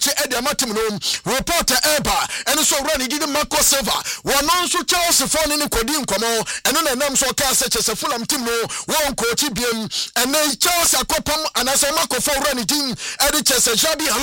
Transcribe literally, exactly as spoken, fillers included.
che Ediama team no reporter Eba and so run gidi Marco Silva wono nso Chelsea for ne kodi nkomo eno na nam so ka se chese Fulham team no won coach biem and Chelsea akopam anase Marco for run team e de Chelsea Jabi